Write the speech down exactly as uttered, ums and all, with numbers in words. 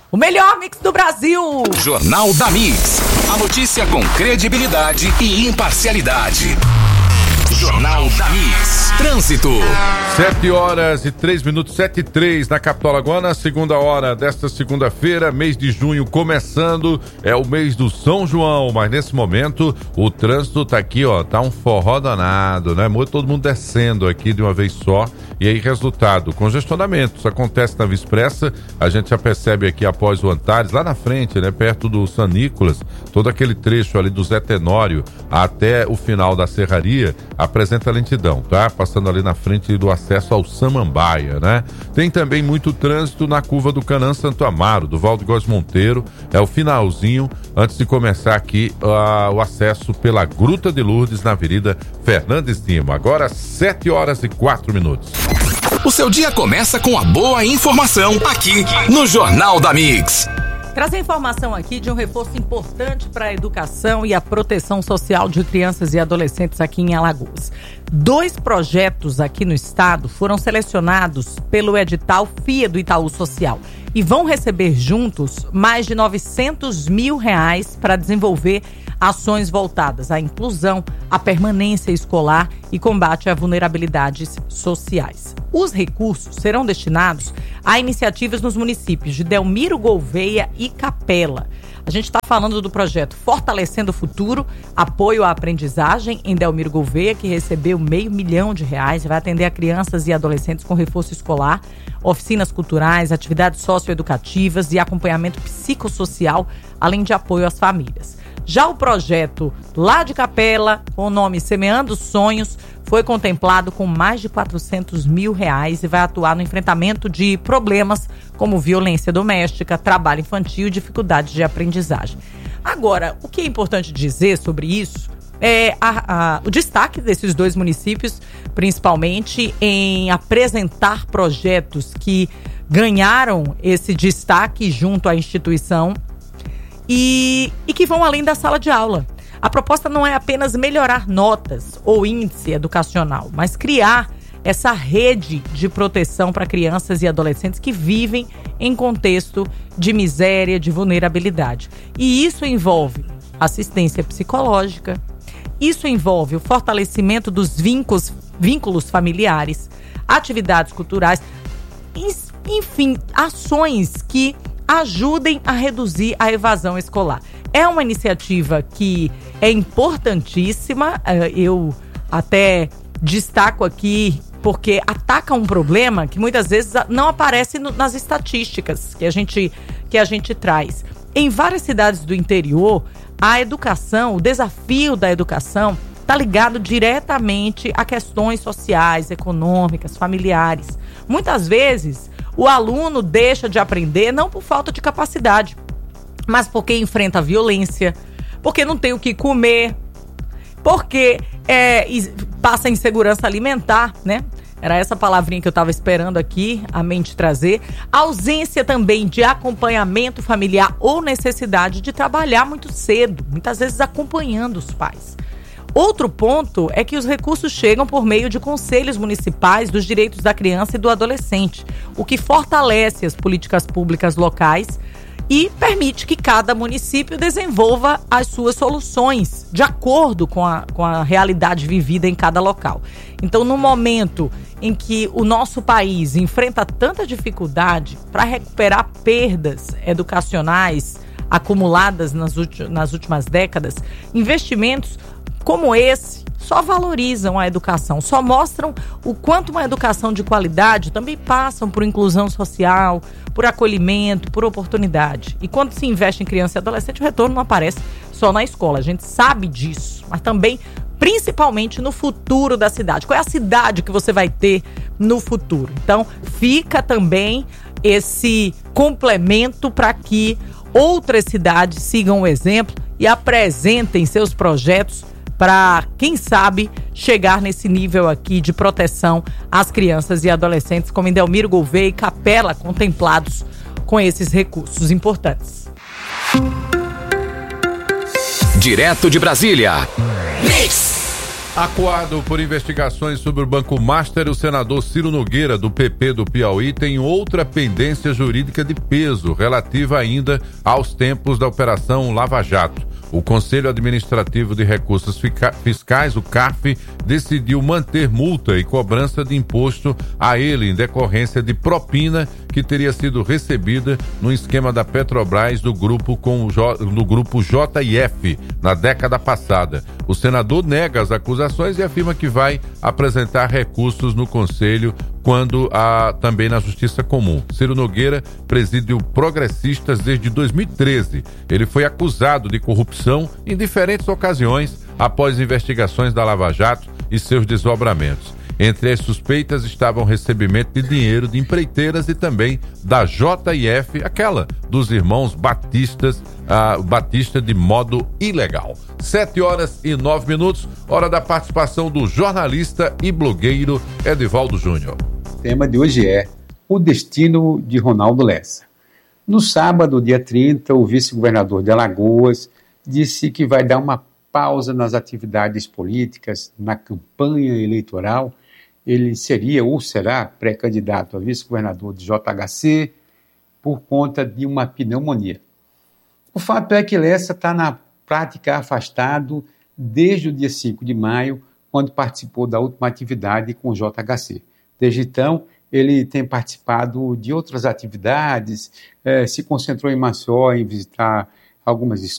O melhor mix do Brasil. Jornal da Mix. A notícia com credibilidade e imparcialidade. Jornal da Mix. Trânsito. Sete horas e três minutos, sete e três na capital alagoana, segunda hora desta segunda-feira, mês de junho começando, é o mês do São João, mas nesse momento o trânsito tá aqui, ó, tá um forró danado, né? Todo mundo descendo aqui de uma vez só, e aí resultado, congestionamentos, acontece na Via Expressa, a gente já percebe aqui após o Antares, lá na frente, né, perto do San Nicolas, todo aquele trecho ali do Zé Tenório até o final da Serraria, apresenta lentidão, tá? Passando ali na frente do acesso ao Samambaia, né? Tem também muito trânsito na curva do Canaã Santo Amaro, do Valdo Góes Monteiro, é o finalzinho, antes de começar aqui uh, o acesso pela Gruta de Lourdes na Avenida Fernandes Lima. Agora sete horas e quatro minutos. O seu dia começa com a boa informação aqui no Jornal da Mix. Trazer informação aqui de um reforço importante para a educação e a proteção social de crianças e adolescentes aqui em Alagoas. Dois projetos aqui no estado foram selecionados pelo edital F I A do Itaú Social e vão receber juntos mais de novecentos mil reais para desenvolver ações voltadas à inclusão, à permanência escolar e combate a vulnerabilidades sociais. Os recursos serão destinados a iniciativas nos municípios de Delmiro Gouveia e Capela. A gente está falando do projeto Fortalecendo o Futuro, apoio à aprendizagem em Delmiro Gouveia, que recebeu meio milhão de reais e vai atender a crianças e adolescentes com reforço escolar, oficinas culturais, atividades socioeducativas e acompanhamento psicossocial, além de apoio às famílias. Já o projeto lá de Capela, com o nome Semeando Sonhos, foi contemplado com mais de quatrocentos mil reais e vai atuar no enfrentamento de problemas como violência doméstica, trabalho infantil e dificuldades de aprendizagem. Agora, o que é importante dizer sobre isso é a, a, o destaque desses dois municípios, principalmente em apresentar projetos que ganharam esse destaque junto à instituição e, e que vão além da sala de aula. A proposta não é apenas melhorar notas ou índice educacional, mas criar essa rede de proteção para crianças e adolescentes que vivem em contexto de miséria, de vulnerabilidade. E isso envolve assistência psicológica, isso envolve o fortalecimento dos vínculos, vínculos familiares, atividades culturais, enfim, ações que ajudem a reduzir a evasão escolar. É uma iniciativa que é importantíssima, eu até destaco aqui porque ataca um problema que muitas vezes não aparece no, nas estatísticas que a gente, que a gente traz. Em várias cidades do interior, a educação, o desafio da educação está ligado diretamente a questões sociais, econômicas, familiares. Muitas vezes, o aluno deixa de aprender não por falta de capacidade, mas porque enfrenta a violência, porque não tem o que comer, porque é, passa insegurança alimentar, né? Era essa palavrinha que eu estava esperando aqui a mente trazer. Ausência também de acompanhamento familiar ou necessidade de trabalhar muito cedo, muitas vezes acompanhando os pais. Outro ponto é que os recursos chegam por meio de conselhos municipais dos direitos da criança e do adolescente, o que fortalece as políticas públicas locais e permite que cada município desenvolva as suas soluções de acordo com a, com a realidade vivida em cada local. Então, no momento em que o nosso país enfrenta tanta dificuldade para recuperar perdas educacionais acumuladas nas, ulti- nas últimas décadas, investimentos como esse só valorizam a educação, só mostram o quanto uma educação de qualidade também passam por inclusão social, por acolhimento, por oportunidade. E quando se investe em criança e adolescente, o retorno não aparece só na escola. A gente sabe disso, mas também, principalmente no futuro da cidade. Qual é a cidade que você vai ter no futuro? Então, fica também esse complemento para que outras cidades sigam o exemplo e apresentem seus projetos para, quem sabe, chegar nesse nível aqui de proteção às crianças e adolescentes, como em Delmiro Gouveia e Capela, contemplados com esses recursos importantes. Direto de Brasília, Mix! Acuado por investigações sobre o Banco Master, o senador Ciro Nogueira, do P P do Piauí, tem outra pendência jurídica de peso, relativa ainda aos tempos da Operação Lava Jato. O Conselho Administrativo de Recursos Fiscais, o CARF, decidiu manter multa e cobrança de imposto a ele em decorrência de propina que teria sido recebida no esquema da Petrobras do grupo, com o J, do grupo J I F na década passada. O senador nega as acusações e afirma que vai apresentar recursos no Conselho quando há também na Justiça Comum. Ciro Nogueira preside o Progressistas desde dois mil e treze. Ele foi acusado de corrupção em diferentes ocasiões após investigações da Lava Jato e seus desdobramentos. Entre as suspeitas estavam recebimento de dinheiro de empreiteiras e também da J I F, aquela dos irmãos Batistas, uh, Batista de modo ilegal. Sete horas e nove minutos, hora da participação do jornalista e blogueiro Edivaldo Júnior. O tema de hoje é o destino de Ronaldo Lessa. No sábado, dia trinta, o vice-governador de Alagoas disse que vai dar uma pausa nas atividades políticas, na campanha eleitoral. Ele seria ou será pré-candidato a vice-governador de J H C por conta de uma pneumonia. O fato é que Lessa está na prática afastado desde o dia cinco de maio, quando participou da última atividade com o J H C. Desde então, ele tem participado de outras atividades, eh, se concentrou em Maceió, em visitar algumas escolas,